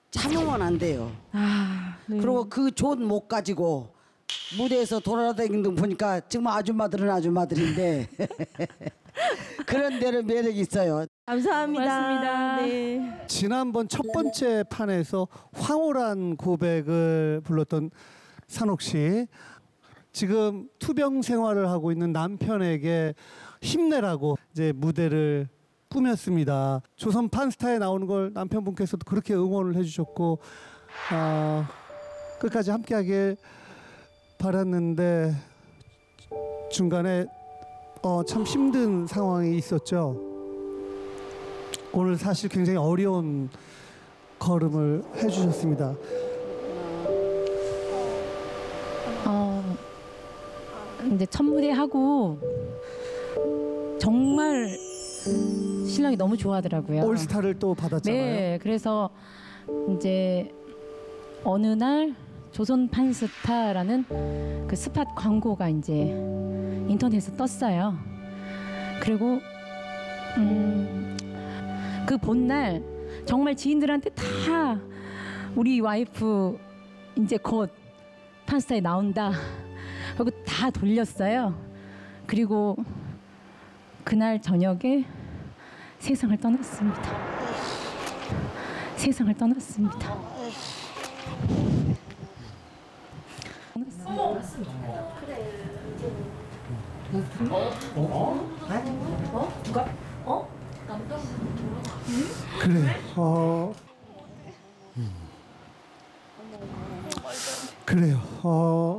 참으면 안 돼요. 네. 그리고 그 존 못 가지고 무대에서 돌아다니는 거 보니까 정말 아줌마들은 아줌마들인데 그런 데는 매력이 있어요. 감사합니다. 고맙습니다. 네. 지난번 첫 번째 판에서 황홀한 고백을 불렀던 산옥 씨. 지금 투병 생활을 하고 있는 남편에게 힘내라고 이제 무대를 꾸몄습니다. 조선 판스타에 나오는 걸 남편분께서도 그렇게 응원을 해주셨고 끝까지 함께하길 바랐는데 중간에 참 힘든 상황이 있었죠. 오늘 사실 굉장히 어려운 걸음을 해주셨습니다. 이제 첫 무대 하고 정말 신랑이 너무 좋아하더라고요. 올스타를 또 받았잖아요. 네, 그래서 이제 어느 날 조선 판스타라는 그 스팟 광고가 이제 인터넷에 떴어요. 그리고 그 본날 정말 지인들한테 다 우리 와이프 이제 곧 판스타에 나온다 하고 다 돌렸어요. 그리고 그날 저녁에 세상을 떠났습니다. 세상을 떠났습니다. 그래. 그래요.